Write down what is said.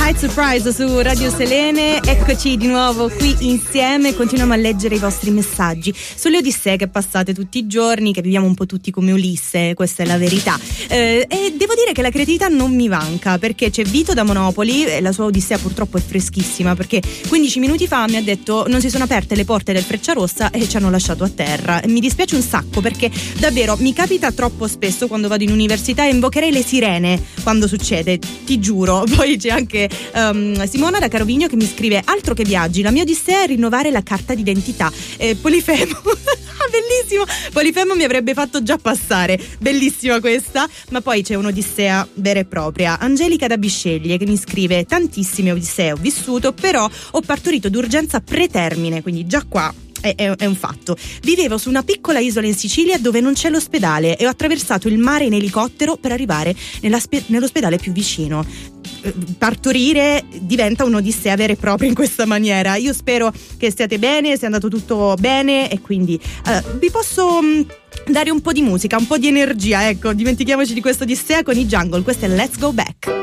High Surprise su Radio Selene. Eccoci di nuovo qui insieme, continuiamo a leggere i vostri messaggi sulle odissee che passate tutti i giorni, che viviamo un po' tutti come Ulisse, questa è la verità. E devo dire che la creatività non mi manca, perché c'è Vito da Monopoli e la sua odissea purtroppo è freschissima, perché 15 minuti fa mi ha detto non si sono aperte le porte del Frecciarossa e ci hanno lasciato a terra. E mi dispiace un sacco, perché davvero mi capita troppo spesso quando vado in università e invocherei le sirene quando succede, ti giuro. Poi c'è anche Simona da Carovigno che mi scrive: altro che viaggi, la mia odissea è rinnovare la carta d'identità. Polifemo bellissimo, Polifemo mi avrebbe fatto già passare, bellissima questa. Ma poi c'è un'odissea vera e propria, Angelica da Bisceglie, che mi scrive: tantissime odissee ho vissuto, però ho partorito d'urgenza pretermine, quindi già qua è un fatto. Vivevo su una piccola isola in Sicilia dove non c'è l'ospedale e ho attraversato il mare in elicottero per arrivare nell'ospedale più vicino. Partorire diventa un'odissea vera e propria in questa maniera. Io spero che stiate bene, sia andato tutto bene, e quindi vi posso dare un po' di musica, un po' di energia. Ecco, dimentichiamoci di questa odissea con i Jungle. Questa è Let's Go Back.